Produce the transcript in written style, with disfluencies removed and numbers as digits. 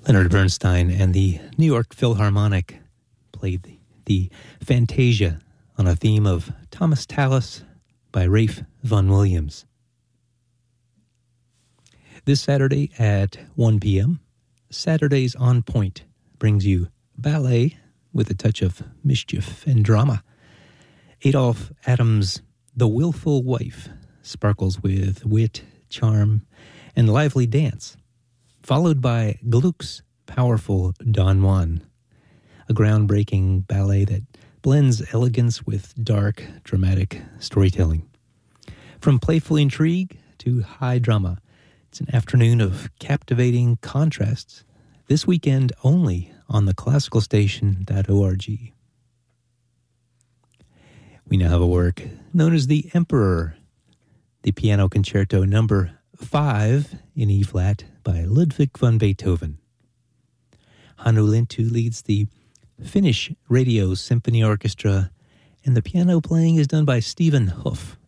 Leonard Bernstein and the New York Philharmonic played the Fantasia on a theme of Thomas Tallis by Ralph Vaughan Williams. This Saturday at 1 p.m., Saturdays on Point brings you ballet with a touch of mischief and drama. Adolph Adams' The Willful Wife sparkles with wit, charm, and lively dance, followed by Gluck's powerful Don Juan, a groundbreaking ballet that blends elegance with dark, dramatic storytelling. From playful intrigue to high drama, it's an afternoon of captivating contrasts, this weekend only on theclassicalstation.org. We now have a work known as The Emperor, the Piano Concerto Number 5 in E-flat by Ludwig van Beethoven. Hannu Lintu leads the Finnish Radio Symphony Orchestra, and the piano playing is done by Stephen Huff.